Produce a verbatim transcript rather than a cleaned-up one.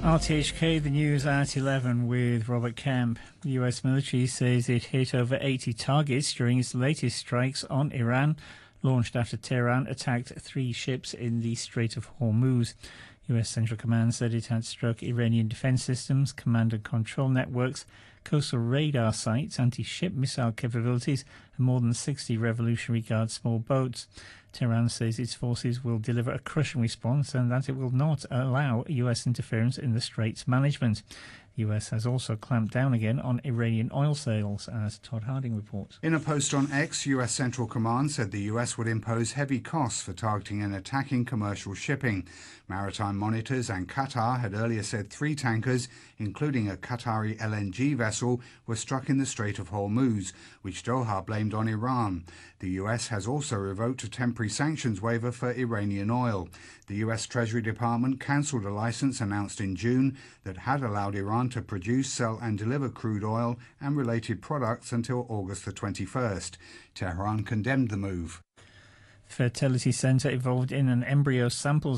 R T H K, the news at eleven with Robert Kemp. The U S military says it hit over eighty targets during its latest strikes on Iran, launched after Tehran attacked three ships in the Strait of Hormuz. U S Central Command said it had struck Iranian defense systems, command and control networks, coastal radar sites, anti-ship missile capabilities, and more than sixty Revolutionary Guard small boats. Tehran says its forces will deliver a crushing response and that it will not allow U S interference in the Strait's management. The U S has also clamped down again on Iranian oil sales, as Todd Harding reports. In a post on X, U S Central Command said the U S would impose heavy costs for targeting and attacking commercial shipping. Maritime monitors and Qatar had earlier said three tankers, including a Qatari L N G vessel, were struck in the Strait of Hormuz, which Doha blamed on Iran. The U S has also revoked a temporary sanctions waiver for Iranian oil. The U S Treasury Department cancelled a license announced in June that had allowed Iran to produce, sell and deliver crude oil and related products until August the twenty-first. Tehran condemned the move. The fertility centre involved in an embryo samples